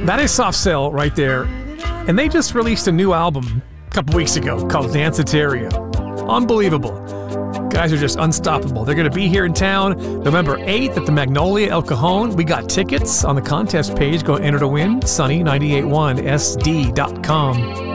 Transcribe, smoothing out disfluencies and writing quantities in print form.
That is Soft Cell right there. And they just released a new album a couple weeks ago called Danceteria. Unbelievable. Guys are just unstoppable. They're going to be here in town November 8th at the Magnolia El Cajon. We got tickets on the contest page. Go enter to win. Sunny981sd.com.